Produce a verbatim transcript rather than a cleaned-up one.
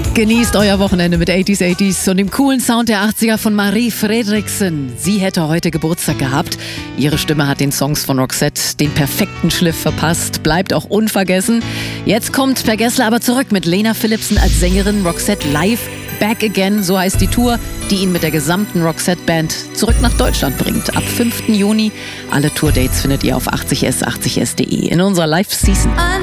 Genießt euer Wochenende mit achtziger achtziger und dem coolen Sound der achtziger von Marie Fredriksen. Sie hätte heute Geburtstag gehabt. Ihre Stimme hat den Songs von Roxette den perfekten Schliff verpasst, bleibt auch unvergessen. Jetzt kommt Per Gessle aber zurück mit Lena Philipsen als Sängerin. Roxette live, Back Again, so heißt die Tour, die ihn mit der gesamten Roxette-Band zurück nach Deutschland bringt. Ab fünften Juni. Alle Tourdates findet ihr auf achtzig s achtzig s punkt de in unserer Live-Season.